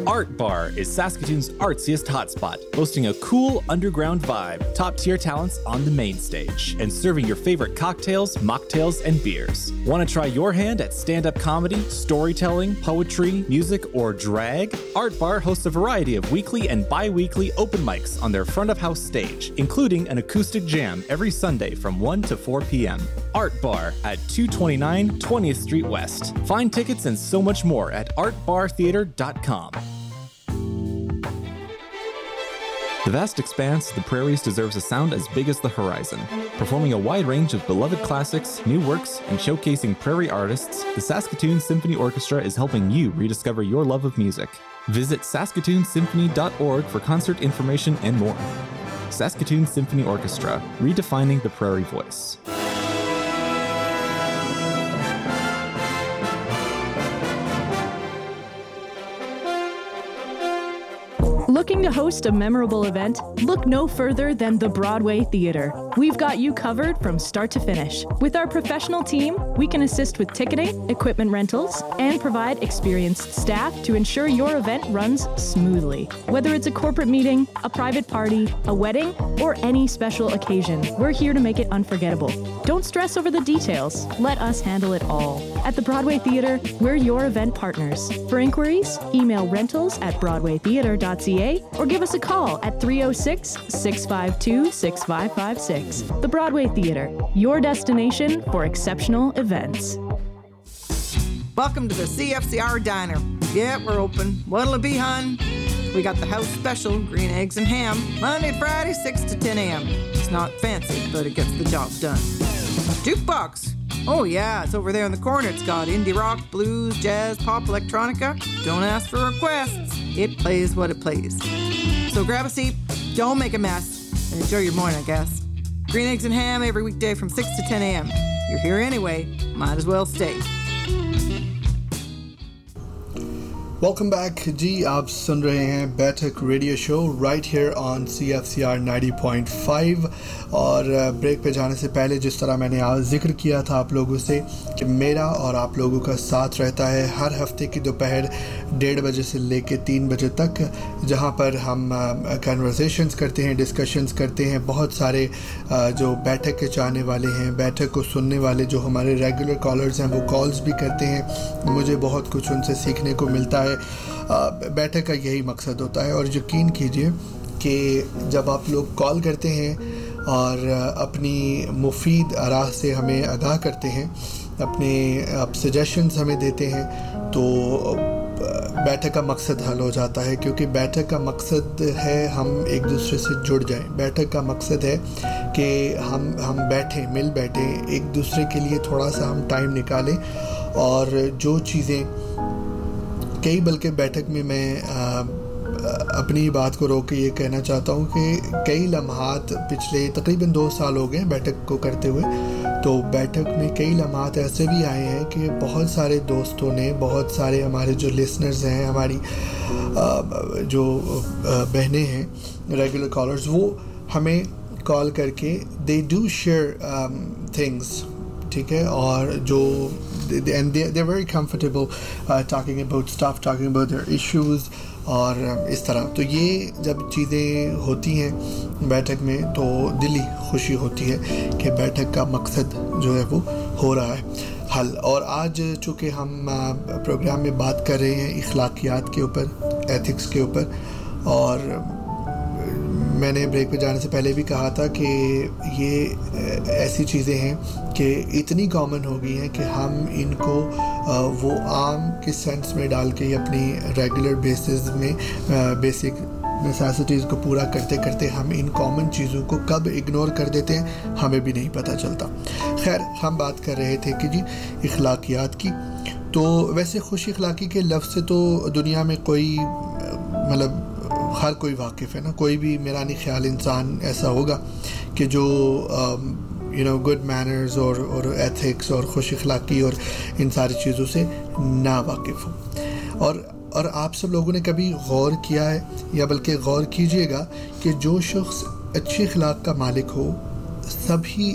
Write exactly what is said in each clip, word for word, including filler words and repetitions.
Art Bar is Saskatoon's artsiest hotspot, boasting a cool underground vibe, top-tier talents on the main stage, and serving your favorite cocktails, mocktails, and beers. Want to try your hand at stand-up comedy, storytelling, poetry, music, or drag? Art Bar hosts a variety of weekly and bi-weekly open mics on their front-of-house stage, including an acoustic jam every Sunday from one to four p.m. Art Bar at two twenty-nine twentieth Street West. Find tickets and so much more at art bar theater dot com. The vast expanse of the prairies deserves a sound as big as the horizon. Performing a wide range of beloved classics, new works, and showcasing prairie artists, the Saskatoon Symphony Orchestra is helping you rediscover your love of music. Visit saskatoon symphony dot org for concert information and more. Saskatoon Symphony Orchestra, redefining the prairie voice. Looking to host a memorable event? Look no further than the Broadway Theatre. We've got you covered from start to finish. With our professional team, we can assist with ticketing, equipment rentals, and provide experienced staff to ensure your event runs smoothly. Whether it's a corporate meeting, a private party, a wedding, or any special occasion, we're here to make it unforgettable. Don't stress over the details. Let us handle it all. At the Broadway Theatre, we're your event partners. For inquiries, email rentals at broadway theatre dot c a or give us a call at three oh six, six five two, six five five six. The Broadway Theatre, your destination for exceptional events. Welcome to the C F C R Diner. Yeah, we're open. What'll it be, hon? We got the house special, green eggs and ham, Monday to Friday, six to ten a.m. It's not fancy, but it gets the job done. Jukebox. Oh yeah, it's over there in the corner. It's got indie rock, blues, jazz, pop, electronica. Don't ask for requests. It plays what it plays. So grab a seat, don't make a mess, and enjoy your morning, I guess. Green eggs and ham every weekday from six to ten a.m. You're here anyway, might as well stay. Welcome back जी आप सुन रहे हैं बैठक radio show right here on C F C R ninety point five और break पे जाने से पहले जिस तरह मैंने आज जिक्र किया था आप लोगों से कि मेरा और आप लोगों का साथ रहता है हर हफ्ते की दोपहर डेढ़ बजे से लेके तीन बजे तक जहां पर हम कन्वर्सेशंस करते हैं डिस्कशंस करते हैं बहुत सारे जो बैठक के चाहने वाले हैं बैठक को सुनने वाले जो हमारे रेगुलर कॉलर्स हैं वो कॉल्स भी करते हैं मुझे बहुत कुछ उनसे सीखने को मिलता है बैठक का यही मकसद होता है और यकीन कीजिए कि जब आप लोग कॉल करते हैं और अपनी मुफीद आराह से हमें आगाह करते हैं अपने आप सजेशंस हमें देते हैं तो बैठक का मकसद हल हो जाता है क्योंकि बैठक का मकसद है हम एक दूसरे से जुड़ जाएं बैठक का मकसद है कि हम हम बैठें मिल बैठें एक दूसरे के लिए थोड़ा सा हम टाइम निकालें और जो चीज़ें कई बल्कि बैठक में मैं आ, अपनी बात को रोक के ये कहना चाहता हूँ कि कई लम्हात पिछले तकरीबन दो साल हो गए बैठक को करते हुए तो बैठक में कई लम्हात ऐसे भी आए हैं कि बहुत सारे दोस्तों ने बहुत सारे हमारे जो लिसनर्स हैं हमारी जो बहनें हैं रेगुलर कॉलर्स वो हमें कॉल करके दे डू शेयर थिंग्स ठीक है और जो and they they're very comfortable uh, talking about stuff talking about their issues और इस तरह तो ये जब चीज़ें होती हैं बैठक में तो दिली खुशी होती है कि बैठक का मकसद जो है वो हो रहा है हल और आज चूँकि हम प्रोग्राम में बात कर रहे हैं इखलाकियात के ऊपर एथिक्स के ऊपर और मैंने ब्रेक पे जाने से पहले भी कहा था कि ये ऐसी चीज़ें हैं कि इतनी कॉमन हो गई हैं कि हम इनको वो आम के सेंस में डाल के अपनी रेगुलर बेसिस में बेसिक नेसेसिटीज़ को पूरा करते करते हम इन कॉमन चीज़ों को कब इग्नोर कर देते हैं हमें भी नहीं पता चलता खैर हम बात कर रहे थे कि जी इखलाकियात की तो वैसे खुश इखलाकी के लफ्ज़ से तो दुनिया में कोई मतलब हर कोई वाकिफ़ है ना कोई भी मेरा नहीं ख्याल इंसान ऐसा होगा कि जो यू नो गुड मैनर्स और और एथिक्स और खुश इखलाकी और इन सारी चीज़ों से ना वाकिफ़ हो और और आप सब लोगों ने कभी गौर किया है या बल्कि गौर कीजिएगा कि जो शख्स अच्छी इखलाक का मालिक हो सभी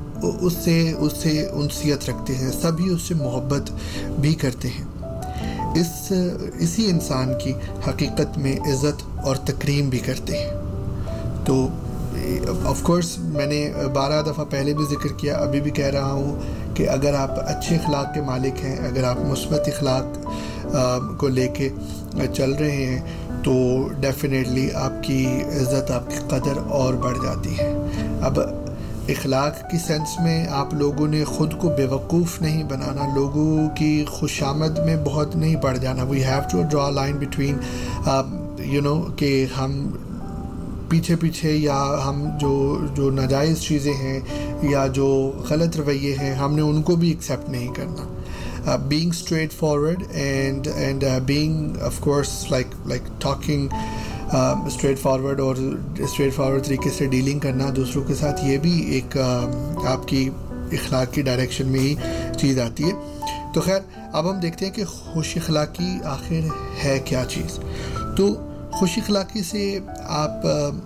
उससे उससे उनसियत रखते हैं सभी उससे मोहब्बत भी करते हैं اس اسی انسان کی حقیقت میں عزت اور تکریم بھی کرتے ہیں. تو آف کورس میں نے بارہ دفعہ پہلے بھی ذکر کیا, ابھی بھی کہہ رہا ہوں کہ اگر آپ اچھے اخلاق کے مالک ہیں, اگر آپ مثبت اخلاق کو لے کے چل رہے ہیں, تو ڈیفینیٹلی آپ کی عزت, آپ کی قدر اور بڑھ جاتی ہے. اب اخلاق کی سینس میں آپ لوگوں نے خود کو بیوقوف نہیں بنانا, لوگوں کی خوشامد میں بہت نہیں پڑ جانا. We have to draw line between you know کہ ہم پیچھے پیچھے یا ہم جو جو ناجائز چیزیں ہیں یا جو غلط رویے ہیں, ہم نے ان کو بھی ایکسیپٹ نہیں کرنا. Uh, being straightforward and and uh, being of course like like talking uh, straightforward اور straightforward طریقے سے ڈیلنگ کرنا دوسروں کے ساتھ, یہ بھی ایک uh, آپ کی اخلاق کی ڈائریکشن میں ہی چیز آتی ہے. تو خیر اب ہم دیکھتے ہیں کہ خوش اخلاقی آخر ہے کیا چیز. تو خوش اخلاقی سے آپ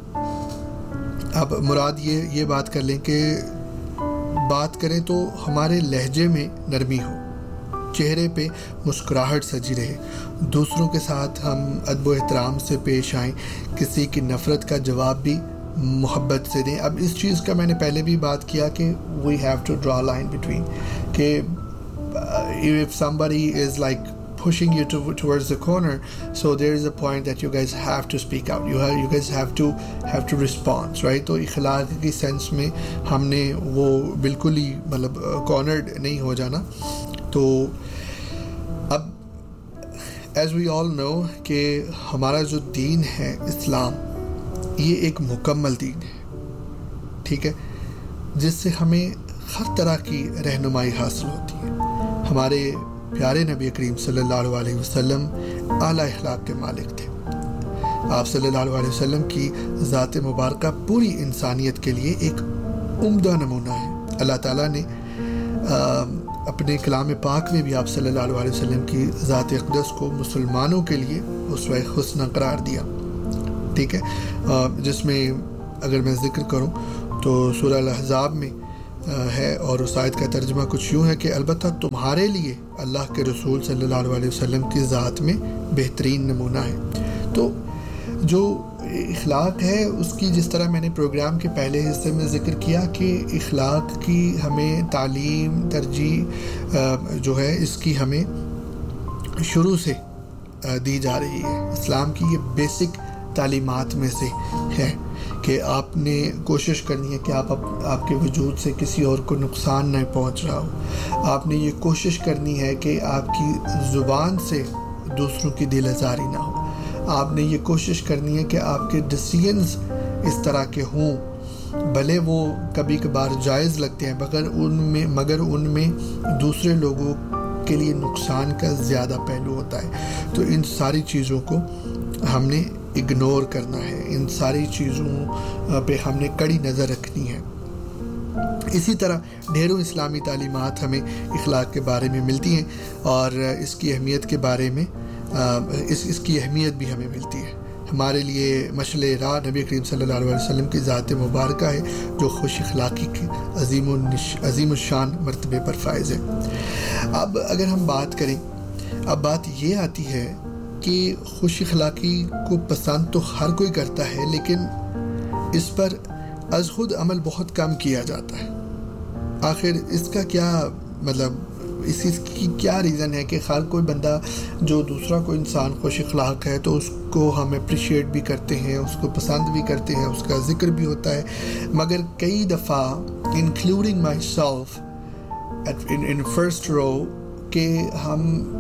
اب مراد یہ یہ بات کر لیں کہ بات کریں تو ہمارے لہجے میں نرمی ہو, چہرے پہ مسکراہٹ سجی رہے, دوسروں کے ساتھ ہم ادب و احترام سے پیش آئیں, کسی کی نفرت کا جواب بھی محبت سے دیں. اب اس چیز کا میں نے پہلے بھی بات کیا کہ we have to draw line between کہ if somebody is like pushing you to, towards the corner, so there is a point that you guys have to speak out, you have you guys have to have to respond, right? تو اخلاق کی sense میں ہم نے وہ بالکل ہی مطلب کارنرڈ نہیں ہو جانا. تو اب ایز وی آل نو کہ ہمارا جو دین ہے اسلام, یہ ایک مکمل دین ہے, ٹھیک ہے, جس سے ہمیں ہر طرح کی رہنمائی حاصل ہوتی ہے. ہمارے پیارے نبی کریم صلی اللہ علیہ وسلم اعلیٰ اخلاق کے مالک تھے. آپ صلی اللہ علیہ وسلم کی ذات مبارکہ پوری انسانیت کے لیے ایک عمدہ نمونہ ہے. اللہ تعالیٰ نے اپنے کلام پاک میں بھی آپ صلی اللہ علیہ وسلم کی ذات اقدس کو مسلمانوں کے لیے اسوہ حسنہ قرار دیا, ٹھیک ہے, جس میں اگر میں ذکر کروں تو سورہ الاحزاب میں ہے, اور اس آیت کا ترجمہ کچھ یوں ہے کہ البتہ تمہارے لیے اللہ کے رسول صلی اللہ علیہ وسلم کی ذات میں بہترین نمونہ ہے. تو جو اخلاق ہے اس کی, جس طرح میں نے پروگرام کے پہلے حصے میں ذکر کیا کہ اخلاق کی ہمیں تعلیم ترجیح جو ہے اس کی ہمیں شروع سے دی جا رہی ہے. اسلام کی یہ بیسک تعلیمات میں سے ہے کہ آپ نے کوشش کرنی ہے کہ آپ آپ کے وجود سے کسی اور کو نقصان نہ پہنچ رہا ہو. آپ نے یہ کوشش کرنی ہے کہ آپ کی زبان سے دوسروں کی دل آزاری نہ ہو. آپ نے یہ کوشش کرنی ہے کہ آپ کے ڈیسیژنز اس طرح کے ہوں, بھلے وہ کبھی کبھار جائز لگتے ہیں مگر ان میں مگر ان میں دوسرے لوگوں کے لیے نقصان کا زیادہ پہلو ہوتا ہے. تو ان ساری چیزوں کو ہم نے اگنور کرنا ہے, ان ساری چیزوں پہ ہم نے کڑی نظر رکھنی ہے. اسی طرح ڈھیروں اسلامی تعلیمات ہمیں اخلاق کے بارے میں ملتی ہیں, اور اس کی اہمیت کے بارے میں اس اس کی اہمیت بھی ہمیں ملتی ہے. ہمارے لیے مشعل راہ نبی کریم صلی اللہ علیہ وسلم کی ذات مبارکہ ہے جو خوش اخلاقی کے عظیم عظیم الشان مرتبے پر فائز ہے. اب اگر ہم بات کریں, اب بات یہ آتی ہے کہ خوش اخلاقی کو پسند تو ہر کوئی کرتا ہے, لیکن اس پر از خود عمل بہت کم کیا جاتا ہے. آخر اس کا کیا مطلب, اس اس کی کیا ریزن ہے کہ ہر کوئی بندہ جو دوسرا کوئی انسان خوش اخلاق ہے تو اس کو ہم اپریشیٹ بھی کرتے ہیں, اس کو پسند بھی کرتے ہیں, اس کا ذکر بھی ہوتا ہے, مگر کئی دفعہ including my self in first row کہ ہم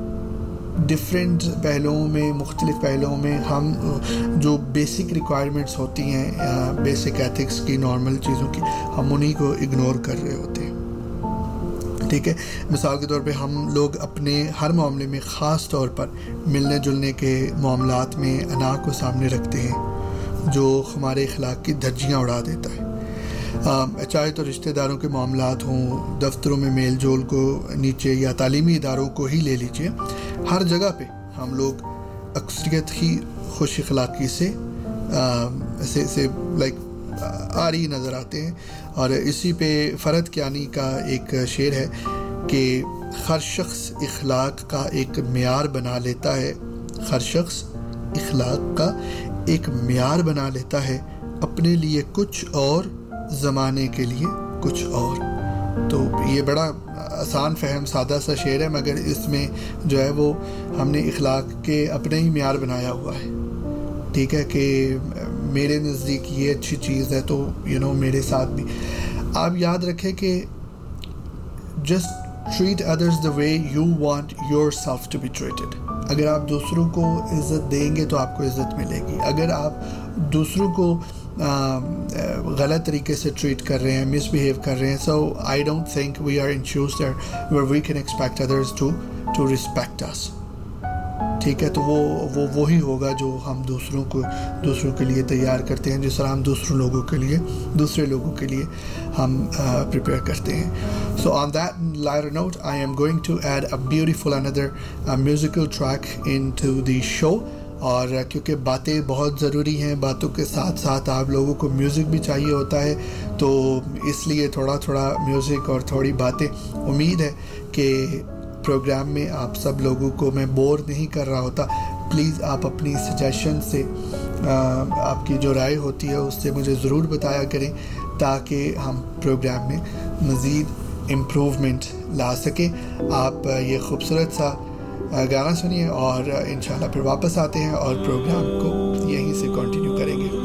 ڈفرینٹ پہلوؤں میں, مختلف پہلوؤں میں ہم جو بیسک ریکوائرمنٹس ہوتی ہیں, بیسک ایتھکس کی, نارمل چیزوں کی, ہم انہیں کو اگنور کر رہے ہوتے ہیں, ٹھیک ہے. مثال کے طور پہ ہم لوگ اپنے ہر معاملے میں, خاص طور پر ملنے جلنے کے معاملات میں انا کو سامنے رکھتے ہیں جو ہمارے اخلاق کی دھجیاں اڑا دیتا ہے. چاہے تو رشتہ داروں کے معاملات ہوں, دفتروں میں میل جول کو نیچے, یا تعلیمی اداروں کو ہی لے لیجئے, ہر جگہ پہ ہم لوگ اکثریت ہی خوش اخلاقی سے سے, سے لائک آ رہی نظر آتے ہیں. اور اسی پہ فرد کیانی کا ایک شعر ہے کہ ہر شخص اخلاق کا ایک معیار بنا لیتا ہے ہر شخص اخلاق کا ایک معیار بنا لیتا ہے اپنے لیے کچھ اور زمانے کے لیے کچھ اور. تو یہ بڑا آسان فہم سادہ سا شعر ہے، مگر اس میں جو ہے وہ ہم نے اخلاق کے اپنے ہی معیار بنایا ہوا ہے. ٹھیک ہے کہ میرے نزدیک یہ اچھی چیز ہے تو یو نو میرے ساتھ بھی. آپ یاد رکھیں کہ just treat others the way you want your self to be treated. اگر آپ دوسروں کو عزت دیں گے تو آپ کو عزت ملے گی. اگر آپ دوسروں کو غلط طریقے سے ٹریٹ کر رہے ہیں، مس بیہیو کر رہے ہیں، سو I don't think we are in shows that where we can expect others to to respect اس. ٹھیک ہے، تو وہ وہ وہی ہوگا جو ہم دوسروں کو دوسروں کے لیے تیار کرتے ہیں، جس طرح ہم دوسروں لوگوں کے لیے دوسرے لوگوں کے لیے ہم پریپیئر کرتے ہیں. سو on that lighter note I am going to add a beautiful another musical track in to the شو. اور کیونکہ باتیں بہت ضروری ہیں، باتوں کے ساتھ ساتھ آپ لوگوں کو میوزک بھی چاہیے ہوتا ہے، تو اس لیے تھوڑا تھوڑا میوزک اور تھوڑی باتیں. امید ہے کہ پروگرام میں آپ سب لوگوں کو میں بور نہیں کر رہا ہوتا. پلیز آپ اپنی سجیشن سے آپ کی جو رائے ہوتی ہے اس سے مجھے ضرور بتایا کریں تاکہ ہم پروگرام میں مزید امپروومنٹ لا سکیں. آپ یہ خوبصورت سا گانا سنیے اور انشاءاللہ پھر واپس آتے ہیں اور پروگرام کو یہیں سے کنٹینیو کریں گے.